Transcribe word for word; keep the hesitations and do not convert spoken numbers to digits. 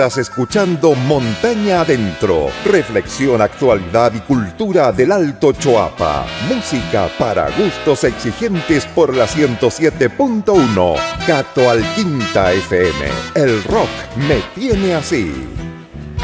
Estás escuchando Montaña Adentro, reflexión, actualidad y cultura del Alto Choapa. Música para gustos exigentes por la ciento siete punto uno. Cato Alquinta F M. El rock me tiene así.